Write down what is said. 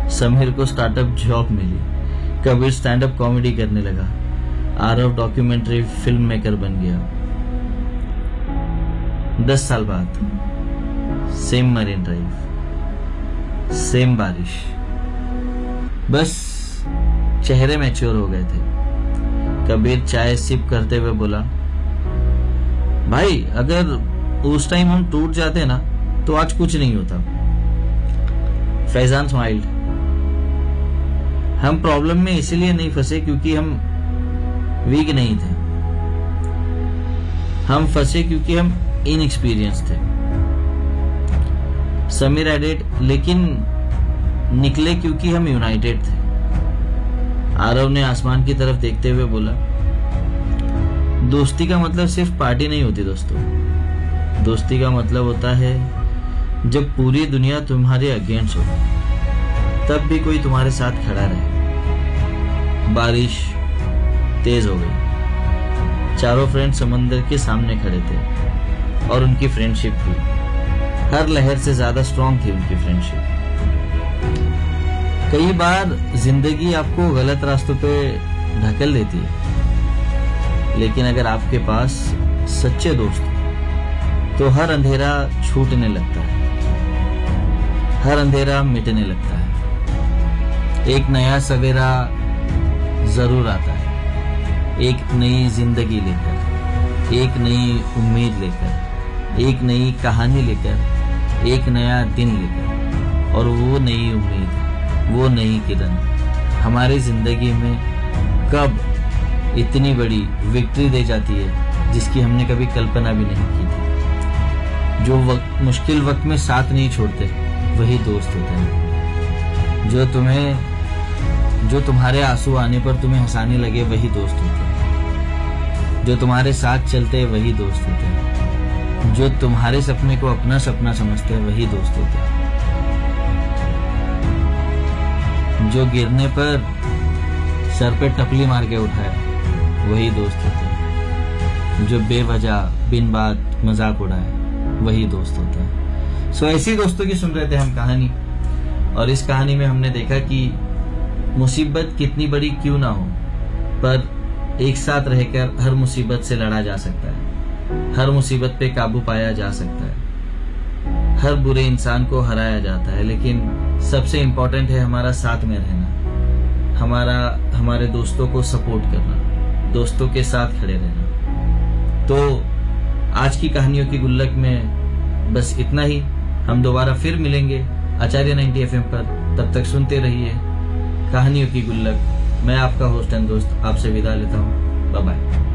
समीर को startup job मिली, Kabir stand up comedy करने लगा, आरव डॉक्यूमेंट्री फिल्म मेकर बन गया। 10 साल बाद सेम मरीन ड्राइव, सेम बारिश, बस चेहरे मैच्योर हो गए थे। कबीर चाय सिप करते हुए बोला, भाई अगर उस टाइम हम टूट जाते ना तो आज कुछ नहीं होता। फैजान स्माइल्ड, हम प्रॉब्लम में इसलिए नहीं फंसे क्योंकि हम वीक नहीं थे, हम फंसे क्योंकि हम इनएक्सपीरियंस थे। समीर एडेड, लेकिन निकले क्योंकि हम यूनाइटेड थे। आरव ने आसमान की तरफ देखते हुए बोला, दोस्ती का मतलब सिर्फ पार्टी नहीं होती दोस्तों, दोस्ती का मतलब होता है जब पूरी दुनिया तुम्हारे अगेंस्ट हो तब भी कोई तुम्हारे साथ खड़ा रहे। बारिश तेज हो गई, चारों फ्रेंड समंदर के सामने खड़े थे और उनकी फ्रेंडशिप थी, हर लहर से ज्यादा स्ट्रांग थी उनकी फ्रेंडशिप। कई बार जिंदगी आपको गलत रास्तों पे ढकेल देती है, लेकिन अगर आपके पास सच्चे दोस्त तो हर अंधेरा छूटने लगता है, हर अंधेरा मिटने लगता है। एक नया सवेरा जरूर आता है, एक नई जिंदगी लेकर, एक नई उम्मीद लेकर, एक नई कहानी लेकर, एक नया दिन लेकर। और वो नई उम्मीद, वो नई किरण हमारी जिंदगी में कब इतनी बड़ी विक्ट्री दे जाती है जिसकी हमने कभी कल्पना भी नहीं की थी। जो मुश्किल वक्त में साथ नहीं छोड़ते वही दोस्त होते हैं। जो तुम्हारे आंसू आने पर तुम्हें हंसाने लगे वही दोस्त होते हैं। जो तुम्हारे साथ चलते वही दोस्त होते हैं। जो तुम्हारे सपने को अपना सपना समझते हैं वही दोस्त होते हैं। जो गिरने पर सर पे टपली मार के उठाए वही दोस्त होता है। जो बेवजह बिन बात मजाक उड़ाए वही दोस्त होता है। सो ऐसी दोस्तों की सुन रहे थे हम कहानी, और इस कहानी में हमने देखा कि मुसीबत कितनी बड़ी क्यों ना हो, पर एक साथ रहकर हर मुसीबत से लड़ा जा सकता है, हर मुसीबत पे काबू पाया जा सकता है, हर बुरे इंसान को हराया जाता है। लेकिन सबसे इम्पोर्टेंट है हमारा साथ में रहना, हमारे दोस्तों को सपोर्ट करना, दोस्तों के साथ खड़े रहना। तो आज की कहानियों की गुल्लक में बस इतना ही। हम दोबारा फिर मिलेंगे आचार्य 90 FM पर। तब तक सुनते रहिए कहानियों की गुल्लक। मैं आपका होस्ट एंड दोस्त आपसे विदा लेता हूँ। Bye bye.